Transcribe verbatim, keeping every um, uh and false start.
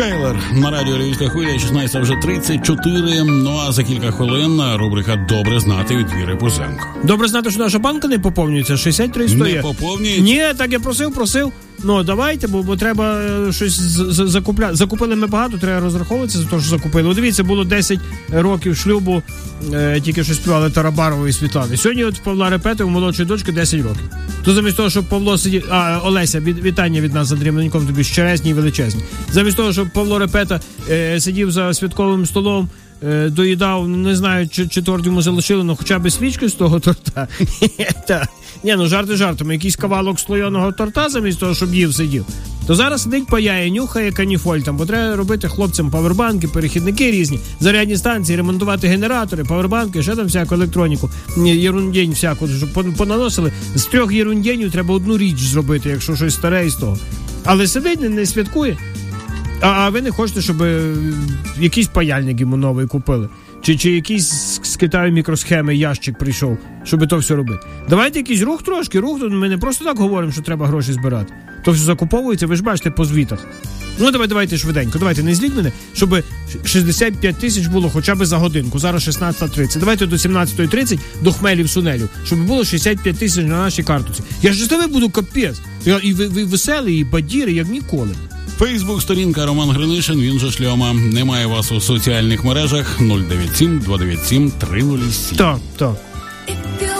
Скайлер на радіо Львівська хвиля, шістнадцята вже тридцять чотири. Ну а за кілька хвилин рубрика «Добре знати» від Віри Пузенко. Добре знати, що наша банка не поповнюється, шістдесят три сто є. Не поповнюється? Ні, так я просив, просив. Ну, давайте, бо, бо треба щось закупляти. Закупили ми багато, треба розраховуватися за те, що закупили. О, дивіться, було десять років шлюбу, е, тільки що співали Тарабарової і Світлани. Сьогодні от Павла Репети, у молодшої дочки десять років. То замість того, щоб Павло сидів... А, Олеся, від, вітання від нас з Андрієм Леньком, тобі щерезні і величезні. Замість того, щоб Павло Репета е, сидів за святковим столом, е, доїдав, не знаю, чи, чи торт йому залишили, ну хоча б свічки з того торта. Ні, ну жарти жартами, якийсь кавалок слоєного торта замість того, щоб їв, сидів. То зараз сидить паяє, нюхає каніфоль там, бо треба робити хлопцям павербанки, перехідники різні, зарядні станції, ремонтувати генератори, павербанки, ще там всяку електроніку, єрундень всяку, щоб понаносили. З трьох єрунденів треба одну річ зробити, якщо щось старе із того. Але сидить, не, не святкує. А, а ви не хочете, щоб якийсь паяльник йому новий купили? Чи, чи якийсь з Китаю мікросхеми ящик прийшов, щоб то все робити. Давайте якийсь рух трошки, рух, ми не просто так говоримо, що треба гроші збирати. То все закуповується, ви ж бачите по звітах. Ну давай, давайте швиденько, давайте не зліть мене, щоб шістдесят п'ять тисяч було хоча б за годинку, зараз шістнадцята тридцять. Давайте до сімнадцятої тридцять до хмелів сунелів, щоб було шістдесят п'ять тисяч на нашій карточці. Я ж з тебе буду капець. Я і ви, ви веселий, і бадірий, як ніколи. Фейсбук-сторінка Роман Гринишин, він же Шльома. Немає вас у соціальних мережах. нуль дев'ять сім два дев'ять сім три нуль сім. Так, так.